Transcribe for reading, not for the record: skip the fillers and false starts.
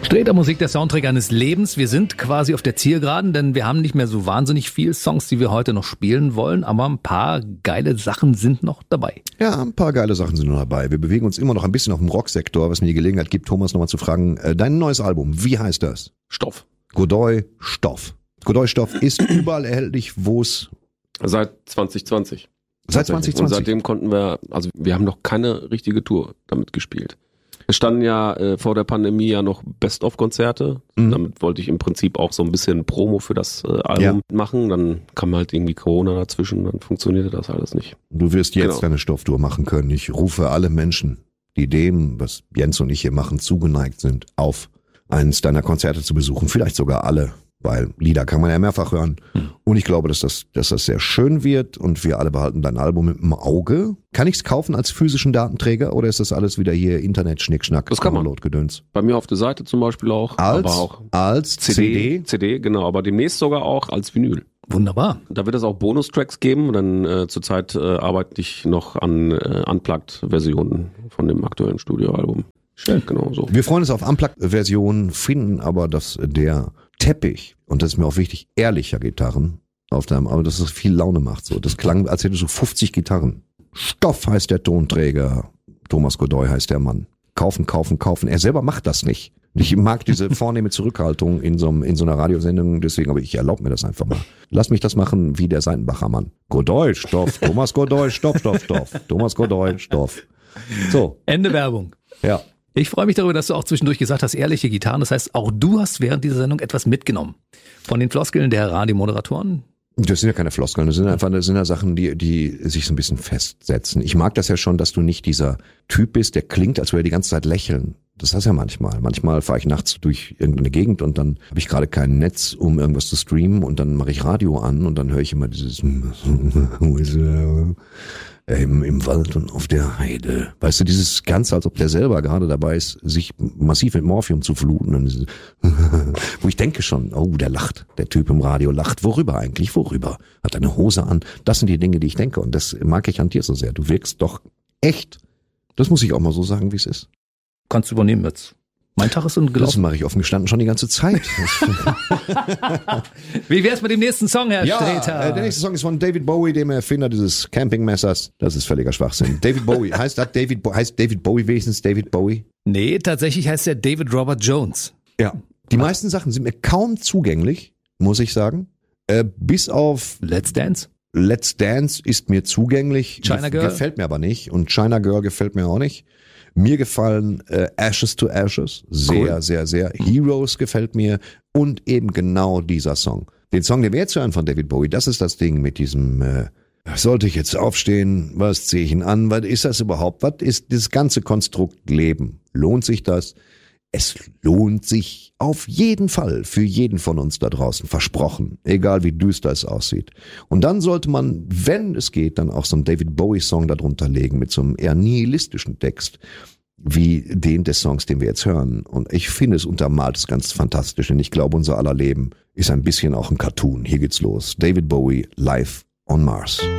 Streter-Musik, der Soundtrack eines Lebens. Wir sind quasi auf der Zielgeraden, denn wir haben nicht mehr so wahnsinnig viele Songs, die wir heute noch spielen wollen, aber ein paar geile Sachen sind noch dabei. Ja, ein paar geile Sachen sind noch dabei. Wir bewegen uns immer noch ein bisschen auf dem Rocksektor, was mir die Gelegenheit gibt, Thomas nochmal zu fragen, dein neues Album, wie heißt das? Stoff. Godoy Stoff. Godoy Stoff ist überall erhältlich, wo es... Seit 2020. Seit 2020? Und seitdem konnten wir haben noch keine richtige Tour damit gespielt. Es standen ja vor der Pandemie ja noch Best-of-Konzerte. Damit wollte ich im Prinzip auch so ein bisschen Promo für das Album machen. Dann kam halt irgendwie Corona dazwischen, dann funktionierte das alles nicht. Du wirst jetzt deine Stofftour machen können. Ich rufe alle Menschen, die dem, was Jens und ich hier machen, zugeneigt sind, auf, eins deiner Konzerte zu besuchen. Vielleicht sogar alle. Weil Lieder kann man ja mehrfach hören. Und ich glaube, dass das sehr schön wird und wir alle behalten dein Album im Auge. Kann ich es kaufen als physischen Datenträger oder ist das alles wieder hier Internet-Schnickschnack? Das kann man. Gedöns? Bei mir auf der Seite zum Beispiel auch. Aber auch als CD? CD, genau. Aber demnächst sogar auch als Vinyl. Wunderbar. Da wird es auch Bonustracks geben. Dann zurzeit arbeite ich noch an Unplugged-Versionen von dem aktuellen Studioalbum. Schön. Genau so. Wir freuen uns auf Unplugged-Versionen, finden aber, dass der Teppich, und das ist mir auch wichtig, ehrlicher Gitarren auf deinem, aber dass es viel Laune macht. So, das klang, als hättest du 50 Gitarren. Stoff heißt der Tonträger, Thomas Godoy heißt der Mann. Kaufen, kaufen, kaufen. Er selber macht das nicht. Ich mag diese vornehme Zurückhaltung in so einer Radiosendung, deswegen, aber ich erlaube mir das einfach mal. Lass mich das machen wie der Seitenbacher Mann. Godoy, Stoff, Thomas Godoy, Stoff, Stoff, Stoff. Thomas Godoy, Stoff. So. Ende Werbung. Ja. Ich freue mich darüber, dass du auch zwischendurch gesagt hast, ehrliche Gitarren. Das heißt, auch du hast während dieser Sendung etwas mitgenommen. Von den Floskeln der Radiomoderatoren. Das sind ja keine Floskeln, das sind ja Sachen, die sich so ein bisschen festsetzen. Ich mag das ja schon, dass du nicht dieser Typ bist, der klingt, als würde er die ganze Zeit lächeln. Das hast du ja manchmal. Manchmal fahre ich nachts durch irgendeine Gegend und dann habe ich gerade kein Netz, um irgendwas zu streamen und dann mache ich Radio an und dann höre ich immer dieses im Wald und auf der Heide. Weißt du, dieses Ganze, als ob der selber gerade dabei ist, sich massiv mit Morphium zu fluten. Und wo ich denke schon, oh, der lacht. Der Typ im Radio lacht. Worüber eigentlich? Worüber? Hat eine Hose an. Das sind die Dinge, die ich denke. Und das mag ich an dir so sehr. Du wirkst doch echt. Das muss ich auch mal so sagen, wie es ist. Kannst du übernehmen jetzt. Mein Tag ist gelaufen. Das mache ich offen gestanden schon die ganze Zeit. Wie wär's mit dem nächsten Song, Herr Streter? Der nächste Song ist von David Bowie, dem Erfinder dieses Campingmessers. Das ist völliger Schwachsinn. David Bowie. Heißt David Bowie wenigstens David Bowie? Nee, tatsächlich heißt er David Robert Jones. Ja. Die meisten Sachen sind mir kaum zugänglich, muss ich sagen. Bis auf Let's Dance. Let's Dance ist mir zugänglich. China Girl. Gefällt mir aber nicht. Und China Girl gefällt mir auch nicht. Mir gefallen Ashes to Ashes sehr, cool. Sehr, sehr. Heroes gefällt mir und eben genau dieser Song. Den Song, den wir jetzt hören von David Bowie, das ist das Ding mit diesem, sollte ich jetzt aufstehen, was ziehe ich ihn an, was ist das überhaupt, was ist das ganze Konstrukt Leben? Lohnt sich das? Es lohnt sich auf jeden Fall für jeden von uns da draußen, versprochen, egal wie düster es aussieht. Und dann sollte man, wenn es geht, dann auch so einen David Bowie-Song darunter legen mit so einem eher nihilistischen Text, wie den des Songs, den wir jetzt hören. Und ich finde, es untermalt es ganz fantastisch, denn ich glaube, unser aller Leben ist ein bisschen auch ein Cartoon. Hier geht's los. David Bowie, live on Mars.